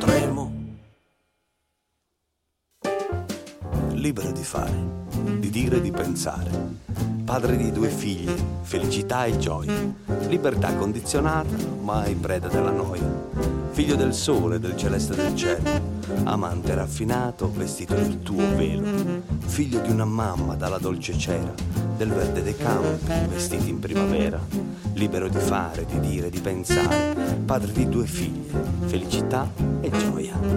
potremo. Libero di fare, di dire e di pensare, padre di 2 figli, felicità e gioia, libertà condizionata, mai preda della noia, figlio del sole, del celeste del cielo, amante raffinato, vestito del tuo velo, figlio di una mamma dalla dolce cera, del verde dei campi, vestiti in primavera, libero di fare, di dire, di pensare, padre di 2 figli, felicità e gioia.